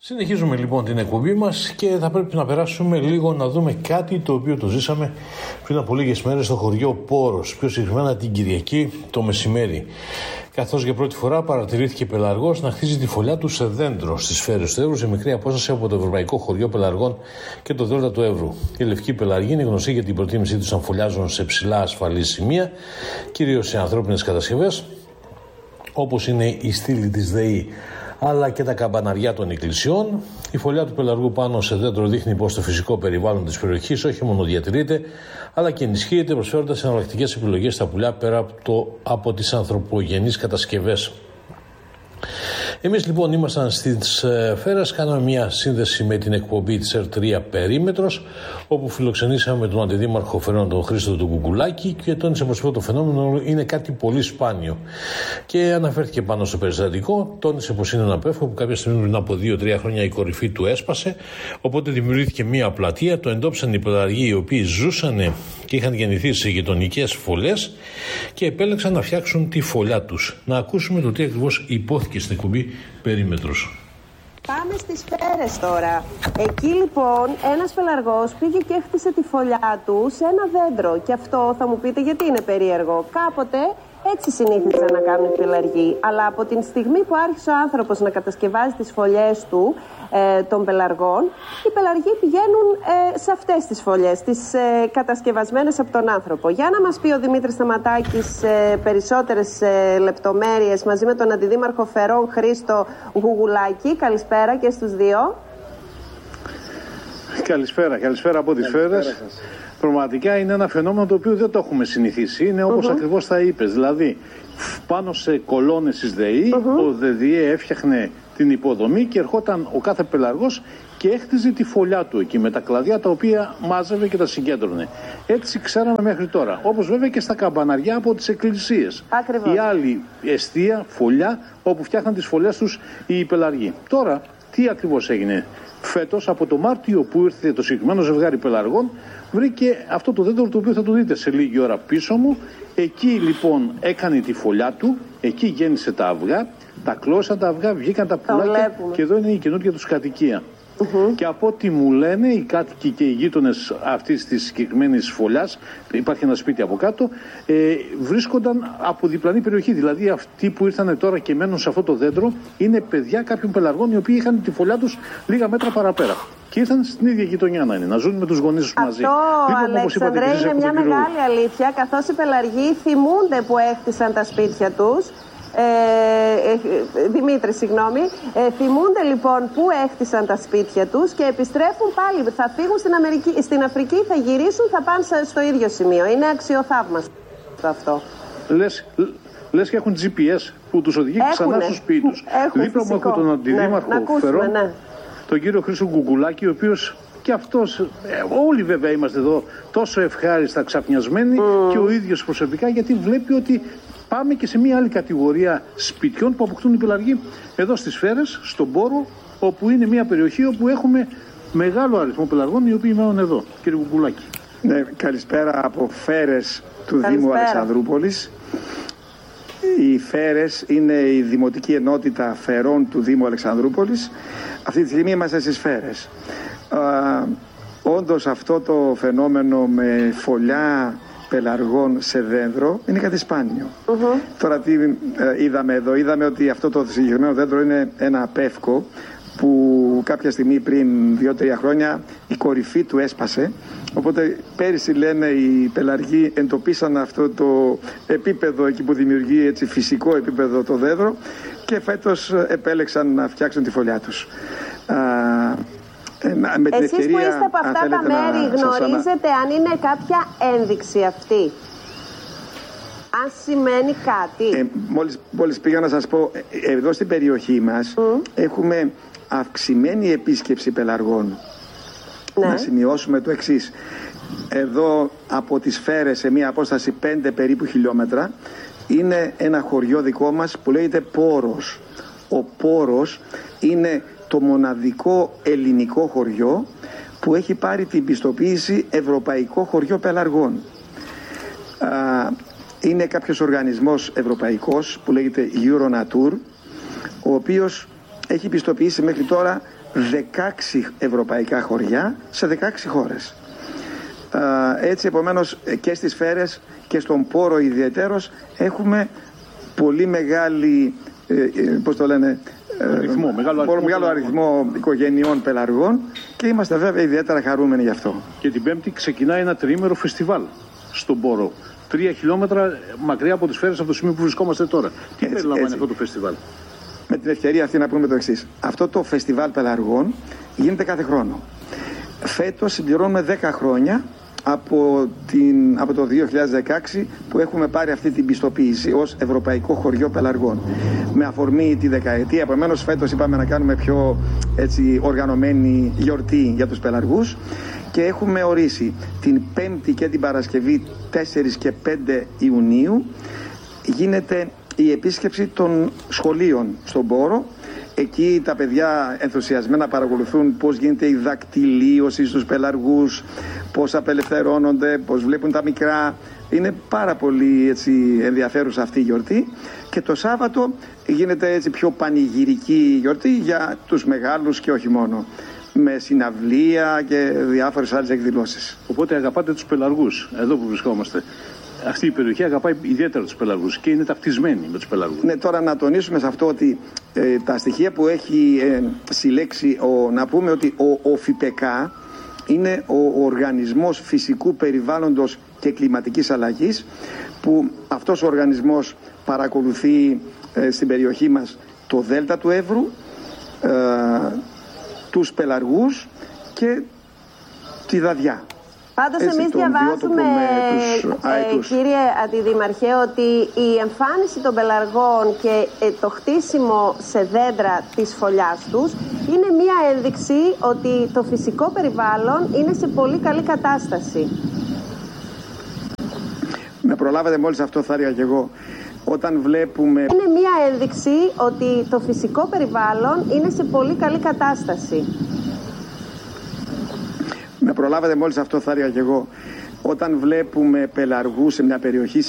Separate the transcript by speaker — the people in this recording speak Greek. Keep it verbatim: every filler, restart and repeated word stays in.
Speaker 1: Συνεχίζουμε λοιπόν την εκπομπή μας και θα πρέπει να περάσουμε λίγο να δούμε κάτι το οποίο το ζήσαμε πριν από λίγες μέρες στο χωριό Πόρος, πιο συγκεκριμένα την Κυριακή το μεσημέρι. Καθώς για πρώτη φορά παρατηρήθηκε πελαργός να χτίζει τη φωλιά του σε δέντρο στις Σφαίρες του Εύρου, σε μικρή απόσταση από το Ευρωπαϊκό Χωριό Πελαργών και το Δέλτα του Εύρου. Οι λευκοί πελαργοί είναι γνωστοί για την προτίμησή τους να φωλιάζουν σε ψηλά ασφαλή σημεία, κυρίως σε ανθρώπινες κατασκευές, όπως είναι η στήλη της ΔΕΗ, αλλά και τα καμπαναριά των εκκλησιών. Η φωλιά του πελαργού πάνω σε δέντρο δείχνει πως το φυσικό περιβάλλον της περιοχής όχι μόνο διατηρείται, αλλά και ενισχύεται, προσφέροντας εναλλακτικές επιλογές στα πουλιά πέρα από, το, από τις ανθρωπογενείς κατασκευές. Εμείς λοιπόν ήμασταν στις Φέρες, κάναμε μια σύνδεση με την εκπομπή της Ερ τρία Περίμετρος, όπου φιλοξενήσαμε τον αντιδήμαρχο Φερών, τον Χρήστο του Κουκουλάκη, και τόνισε πως αυτό το φαινόμενο είναι κάτι πολύ σπάνιο. Και αναφέρθηκε πάνω στο περιστατικό, τόνισε πως είναι ένα πεύκο που κάποια στιγμή πριν από δύο τρία χρόνια η κορυφή του έσπασε, οπότε δημιουργήθηκε μια πλατεία, το εντόπισαν οι πελαργοί οι οποίοι ζούσαν και είχαν γεννηθεί σε γειτονικές φωλές και επέλεξαν να φτιάξουν τη φωλιά τους. Να ακούσουμε το τι ακριβώς υπόθηκε στην εκπομπή Περίμετρος.
Speaker 2: Πάμε στις Φέρες τώρα. Εκεί λοιπόν ένας πελαργός πήγε και έχτισε τη φωλιά του σε ένα δέντρο. Και αυτό θα μου πείτε γιατί είναι περίεργο. Κάποτε έτσι συνήθιζαν να κάνουν οι πελαργοί. Αλλά από την στιγμή που άρχισε ο άνθρωπος να κατασκευάζει τις φωλιές του, ε, των πελαργών, οι πελαργοί πηγαίνουν ε, σε αυτές τις φωλιές, τις ε, κατασκευασμένες από τον άνθρωπο. Για να μας πει ο Δημήτρης Σταματάκης ε, περισσότερες ε, λεπτομέρειες μαζί με τον Αντιδήμαρχο Φερών Χρήστο Γουγουλάκη. Καλησπέρα και στους δύο.
Speaker 3: Καλησπέρα, καλησπέρα από τις Φέρες. Πραγματικά είναι ένα φαινόμενο το οποίο δεν το έχουμε συνηθίσει. Είναι όπως uh-huh. ακριβώς τα είπες. Δηλαδή, πάνω σε κολόνες της ΔΕΗ, uh-huh. ο ΔΕΔΙΕ έφτιαχνε την υποδομή και ερχόταν ο κάθε πελαργός και έχτιζε τη φωλιά του εκεί με τα κλαδιά τα οποία μάζευε και τα συγκέντρωνε. Έτσι ξέραμε μέχρι τώρα. Όπως βέβαια και στα καμπαναριά από τις εκκλησίες.
Speaker 2: Ακριβώς.
Speaker 3: Η άλλη εστία, φωλιά, όπου φτιάχναν τις φωλιές τους οι πελαργοί. Τώρα, τι ακριβώς έγινε? Φέτος, από το Μάρτιο που ήρθε το συγκεκριμένο ζευγάρι πελαργών, βρήκε αυτό το δέντρο το οποίο θα το δείτε σε λίγη ώρα πίσω μου. Εκεί λοιπόν έκανε τη φωλιά του, εκεί γέννησε τα αυγά, τα κλώσαν τα αυγά, βγήκαν τα πουλάκια και εδώ είναι η καινούργια τους κατοικία. Uh-huh. Και από ό,τι μου λένε οι κάτοικοι και οι γείτονες αυτής της συγκεκριμένης φωλιάς, υπάρχει ένα σπίτι από κάτω, ε, βρίσκονταν από διπλανή περιοχή. Δηλαδή αυτοί που ήρθαν τώρα και μένουν σε αυτό το δέντρο είναι παιδιά κάποιων πελαργών οι οποίοι είχαν τη φωλιά τους λίγα μέτρα παραπέρα. Και ήρθαν στην ίδια γειτονιά να είναι, να ζουν με τους γονείς τους μαζί.
Speaker 2: Αυτό, Αλέξανδρε, είναι μια μεγάλη αλήθεια, καθώς οι πελαργοί θυμούνται που έχτισαν τα σπίτια τους. Ε, ε, Δημήτρη, συγγνώμη. Ε, θυμούνται λοιπόν που έχτισαν τα σπίτια τους και επιστρέφουν πάλι. Θα φύγουν στην, Αμερική, στην Αφρική, θα γυρίσουν, θα πάνε στο ίδιο σημείο. Είναι αξιοθαύμαστο αυτό. Λες,
Speaker 3: λες και έχουν τζι πι ες που τους οδηγεί Έχουνε. ξανά στο σπίτι τους. Δίπλα μου έχω τον αντιδήμαρχο ναι, Φερών, ναι. τον κύριο Χρήστο Κουκουλάκη, ο οποίος και αυτός, ε, όλοι βέβαια είμαστε εδώ τόσο ευχάριστα ξαφνιασμένοι mm. και ο ίδιος προσωπικά, γιατί βλέπει ότι πάμε και σε μια άλλη κατηγορία σπιτιών που αποκτούν οι πελαργοί εδώ στις Φέρες, στον Πόρο, όπου είναι μια περιοχή όπου έχουμε μεγάλο αριθμό πελαργών οι οποίοι μένουν εδώ. Κύριε Κουκουλάκη.
Speaker 4: Ναι, καλησπέρα από Φέρες του καλησπέρα. Δήμου Αλεξανδρούπολης. Οι Φέρες είναι η Δημοτική Ενότητα Φερών του Δήμου Αλεξανδρούπολης. Αυτή τη στιγμή είμαστε στις Φέρες. Α, όντως αυτό το φαινόμενο με φωλιά πελαργών σε δέντρο είναι κάτι σπάνιο. Uh-huh. Τώρα τι ε, είδαμε εδώ? Είδαμε ότι αυτό το συγκεκριμένο δέντρο είναι ένα πεύκο που κάποια στιγμή πριν δύο τρία χρόνια η κορυφή του έσπασε. Οπότε πέρυσι, λένε οι πελαργοί, εντοπίσαν αυτό το επίπεδο εκεί που δημιουργεί έτσι φυσικό επίπεδο το δέντρο και φέτος επέλεξαν να φτιάξουν τη φωλιά τους. Α,
Speaker 2: με την Εσείς ευκαιρία, που είστε από αυτά τα μέρη γνωρίζετε ανα... αν είναι κάποια ένδειξη αυτή? Αν σημαίνει κάτι?
Speaker 4: Ε, μόλις, μόλις πήγα να σας πω, εδώ στην περιοχή μας mm. έχουμε αυξημένη επίσκεψη πελαργών. Ναι. Να σημειώσουμε το εξής. Εδώ από τις Φέρες σε μια απόσταση πέντε περίπου χιλιόμετρα είναι ένα χωριό δικό μας που λέγεται Πόρος. Ο Πόρος είναι το μοναδικό ελληνικό χωριό που έχει πάρει την πιστοποίηση Ευρωπαϊκό Χωριό Πελαργών. Είναι κάποιος οργανισμός ευρωπαϊκός που λέγεται Euronatur, ο οποίος έχει πιστοποιήσει μέχρι τώρα δεκαέξι ευρωπαϊκά χωριά σε δεκαέξι χώρες. Έτσι επομένως και στις Φέρες και στον Πόρο ιδιαιτέρως έχουμε πολύ μεγάλη, πώς το λένε,
Speaker 3: αριθμό, μεγάλο, αριθμό,
Speaker 4: μεγάλο αριθμό οικογενειών πελαργών και είμαστε βέβαια ιδιαίτερα χαρούμενοι γι' αυτό.
Speaker 3: Και την Πέμπτη ξεκινάει ένα τριήμερο φεστιβάλ στον Πόρο. Τρία χιλιόμετρα μακριά από τις Φέρες, από το σημείο που βρισκόμαστε τώρα. Τι έτσι, περιλαμβάνει έτσι αυτό το φεστιβάλ?
Speaker 4: Με την ευκαιρία αυτή να πούμε το εξής. Αυτό το φεστιβάλ πελαργών γίνεται κάθε χρόνο. Φέτος συμπληρώνουμε δέκα χρόνια από, την, από το δύο χιλιάδες δεκαέξι που έχουμε πάρει αυτή την πιστοποίηση ως Ευρωπαϊκό Χωριό Πελαργών. Με αφορμή τη δεκαετία, επομένως φέτος είπαμε να κάνουμε πιο έτσι, οργανωμένη γιορτή για τους πελαργούς και έχουμε ορίσει την Πέμπτη και την Παρασκευή τέσσερα και πέντε Ιουνίου γίνεται η επίσκεψη των σχολείων στον Πόρο. Εκεί τα παιδιά ενθουσιασμένα παρακολουθούν πώς γίνεται η δακτυλίωση στους πελαργούς, πώς απελευθερώνονται, πώς βλέπουν τα μικρά. Είναι πάρα πολύ έτσι, ενδιαφέρουσα αυτή η γιορτή και το Σάββατο γίνεται έτσι πιο πανηγυρική γιορτή για τους μεγάλους και όχι μόνο, με συναυλία και διάφορες άλλες εκδηλώσεις.
Speaker 3: Οπότε αγαπάτε τους πελαργούς εδώ που βρισκόμαστε. Αυτή η περιοχή αγαπάει ιδιαίτερα τους πελαργούς και είναι ταυτισμένη με τους πελαργούς.
Speaker 4: Ναι, τώρα να τονίσουμε σε αυτό ότι ε, τα στοιχεία που έχει ε, συλλέξει, ο, να πούμε ότι ο, ο ΦΙΠΕΚΑ είναι ο, ο Οργανισμός Φυσικού Περιβάλλοντος και Κλιματικής Αλλαγής, που αυτός ο οργανισμός παρακολουθεί ε, στην περιοχή μας το Δέλτα του Εύρου, ε, τους πελαργούς και τη Δαδιά.
Speaker 2: Πάντως εμείς διαβάζουμε, ε, κύριε Αντιδημαρχέ, ότι η εμφάνιση των πελαργών και ε, το χτίσιμο σε δέντρα της φωλιάς τους είναι μία ένδειξη ότι το φυσικό περιβάλλον είναι σε πολύ καλή κατάσταση.
Speaker 4: Με προλάβατε μόλις αυτό θα έλεγα και εγώ. Όταν βλέπουμε...
Speaker 2: Είναι μία ένδειξη ότι το φυσικό περιβάλλον είναι σε πολύ καλή κατάσταση.
Speaker 4: Με προλάβατε μόλις αυτό θα έλεγα και εγώ. Όταν βλέπουμε πελαργούς σε μια περιοχή